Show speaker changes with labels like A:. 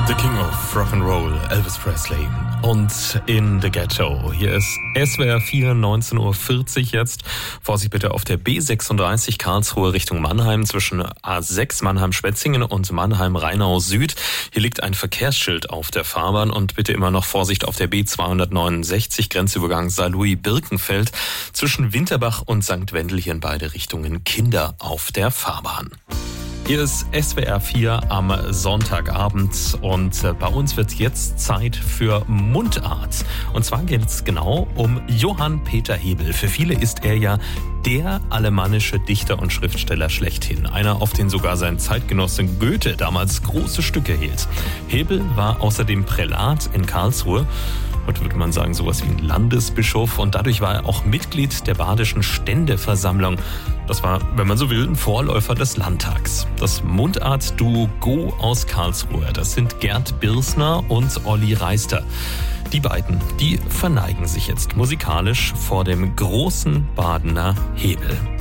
A: The King of Rock'n'Roll, Elvis Presley. Und in the Ghetto. Hier ist SWR 4, 19.40 Uhr jetzt. Vorsicht bitte auf der B36 Karlsruhe Richtung Mannheim zwischen A6 Mannheim-Schwetzingen und Mannheim-Rheinau Süd. Hier liegt ein Verkehrsschild auf der Fahrbahn und bitte immer noch Vorsicht auf der B269 Grenzübergang Saarlouis-Birkenfeld zwischen Winterbach und St. Wendel, hier in beide Richtungen Kinder auf der Fahrbahn. Hier ist SWR 4 am Sonntagabend und bei uns wird jetzt Zeit für Mundart. Und zwar geht es genau um Johann Peter Hebel. Für viele ist er ja der alemannische Dichter und Schriftsteller schlechthin. Einer, auf den sogar sein Zeitgenosse Goethe damals große Stücke hielt. Hebel war außerdem Prälat in Karlsruhe. Heute würde man sagen, sowas wie ein Landesbischof. Und dadurch war er auch Mitglied der Badischen Ständeversammlung. Das war, wenn man so will, ein Vorläufer des Landtags. Das Mundart-Duo Go aus Karlsruhe, das sind Gerd Birsner und Olli Reister. Die beiden, die verneigen sich jetzt musikalisch vor dem großen Badener Hebel.